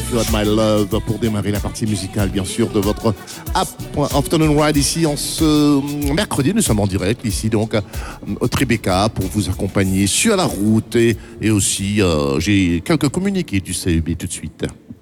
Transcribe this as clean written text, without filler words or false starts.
If You Had My Love pour démarrer la partie musicale, bien sûr, de votre Afternoon Ride ici en ce mercredi. Nous sommes en direct ici, donc, au Tribeca pour vous accompagner sur la route et aussi, j'ai quelques communiqués du CEB tout de suite.